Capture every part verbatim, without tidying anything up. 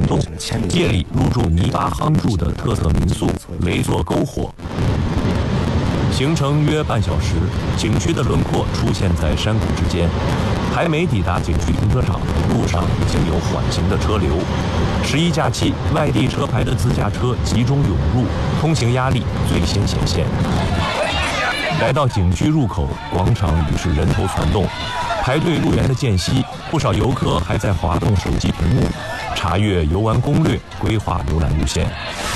洞，夜里入住泥巴夯筑的特色民宿，围坐篝火。行程约半小时，景区的轮廓出现在山谷之间。还没抵达景区停车场，路上已经有缓行的车流。十一假期，外地车牌的自驾车集中涌入，通行压力最先显现。来到景区入口，广场已是人头攒动，排队入园的间隙，不少游客还在滑动手机屏幕，查阅游玩攻略，规划游览路线。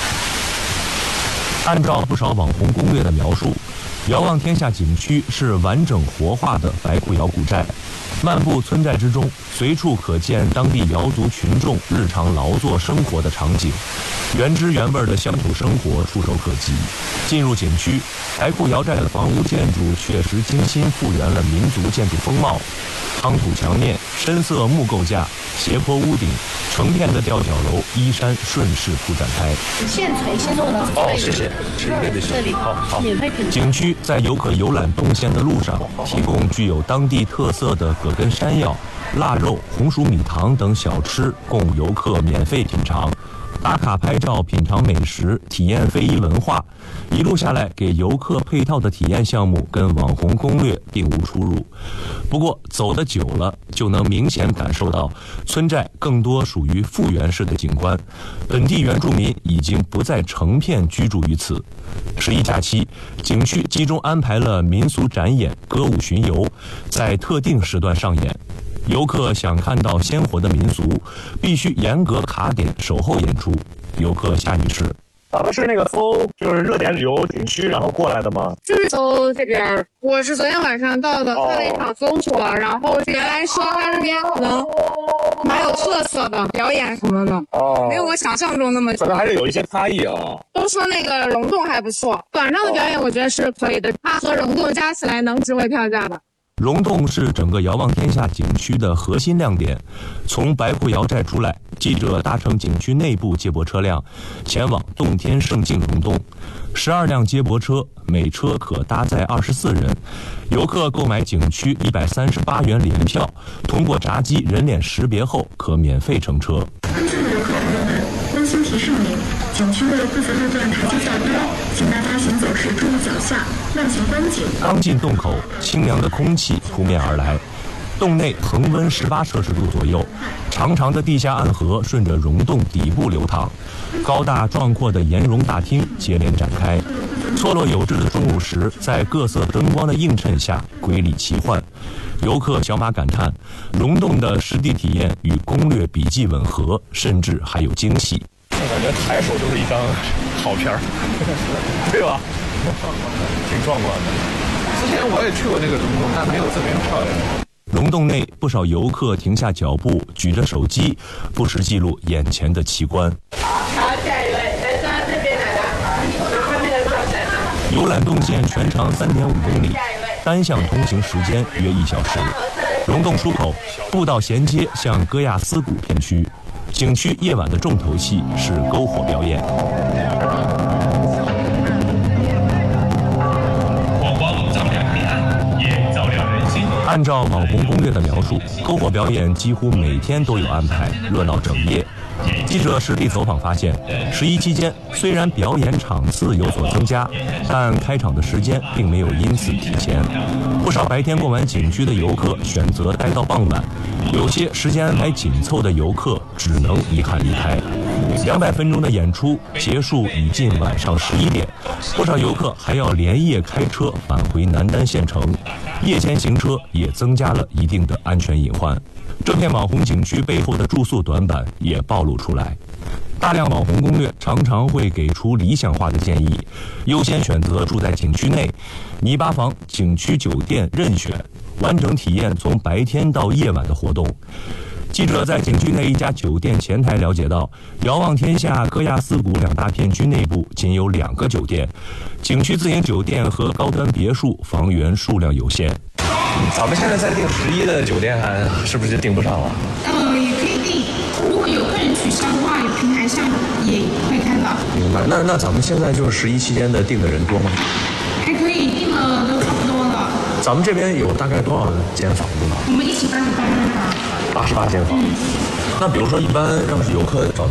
按照不少网红攻略的描述，遥望天下景区是完整活化的白裤窑古寨。漫步村寨之中，随处可见当地瑶族群众日常劳作生活的场景，原汁原味的乡土生活触手可及。进入景区，白裤窑寨的房屋建筑确实精心复原了民族建筑风貌，夯土墙面、深色木构架、斜坡屋顶，成片的吊脚楼依山顺势铺展开。 现锤现做的哦，谢谢，是这里， 这里好好。 免费品。 景区在游客游览动线的路上，提供具有当地特色的葛根山药、腊肉、红薯米糖等小吃，供游客免费品尝。打卡拍照、品尝美食、体验非遗文化，一路下来给游客配套的体验项目跟网红攻略并无出入。不过走得久了，就能明显感受到村寨更多属于复原式的景观，本地原住民已经不再成片居住于此。十一假期，景区集中安排了民俗展演、歌舞巡游，在特定时段上演。游客想看到鲜活的民俗，必须严格卡点守候演出。游客夏女士， 咱们是那个搜就是热点旅游景区，然后过来的吗？ 就是搜这边，我是昨天晚上到的，做了一场搜索，然后原来说他这边可能蛮有特色的表演什么的，哦，没有我想象中那么， 可能还是有一些差异啊。 都说那个溶洞还不错，晚上的表演我觉得是可以的，它和溶洞加起来能值回票价的。 溶洞是整个遥望天下景区的核心亮点。从白裤窑寨出来，记者搭乘景区内部接驳车辆，前往洞天胜境溶洞。十二辆接驳车，每车可搭载二十四人。游客购买景区一百三十八元联票，通过闸机人脸识别后，可免费乘车。 观众游客朋友们，温馨提示您，景区的部分路段台阶较高，请大家行走时注意脚下，慢行观景。 刚进洞口，清凉的空气扑面而来。洞内恒温十八摄氏度左右，长长的地下暗河顺着溶洞底部流淌，高大壮阔的岩溶大厅接连展开。错落有致的中午时，在各色灯光的映衬下，瑰丽奇幻。游客小马感叹，溶洞的实地体验与攻略笔记吻合，甚至还有惊喜。 我感觉抬手就是一张好片儿，对吧？挺壮观的。之前我也去过那个溶洞，但没有这边漂亮。 溶洞内不少游客停下脚步，举着手机，不时记录眼前的奇观。游览动线全长三点五公里，单向通行时间约一小时。溶洞出口，步道衔接向戈亚斯谷片区。景区夜晚的重头戏是篝火表演。 火光照亮黑暗，也照亮人心。 按照网红攻略的描述，篝火表演几乎每天都有安排，热闹整夜。记者实地走访发现，十一期间虽然表演场次有所增加，但开场的时间并没有因此提前。不少白天逛完景区的游客选择待到傍晚，有些时间安排紧凑的游客只能遗憾离开。两百分钟的演出结束已近晚上十一点，不少游客还要连夜开车返回南丹县城，夜间行车也增加了一定的安全隐患。这片网红景区背后的住宿短板也暴露出来。大量网红攻略常常会给出理想化的建议，优先选择住在景区内，泥巴房、景区酒店任选，完整体验从白天到夜晚的活动。记者在景区内一家酒店前台了解到，遥望天下、戈亚斯谷两大片区内部仅有两个酒店，景区自营酒店和高端别墅房源数量有限。 咱们现在在订十一的酒店，是不是就订不上了？ 呃，也可以订，如果有客人取消的话，有平台上也会看到。 明白。那那咱们现在就是十一期间的订的人多吗？ 还可以，订了都差不多了。 咱们这边有大概多少间房子呢？ 我们一起八十八间房。 八十八间房。嗯。那比如说，一般让游客找